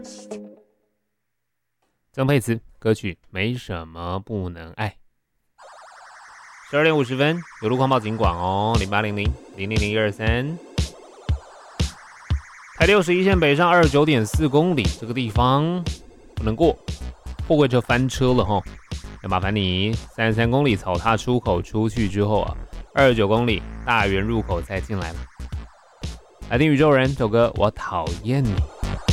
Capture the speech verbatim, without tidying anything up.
曾沛慈歌曲没什么不能爱。十二点五十分，有路况报警广哦，零八零零零零零一二三。台六十一线北上二十九点四公里，这个地方不能过，货柜车翻车了哈。那麻烦你三十三公里草踏出口出去之后啊，二十九公里大园入口再进来了。来听宇宙人这首歌，我讨厌你。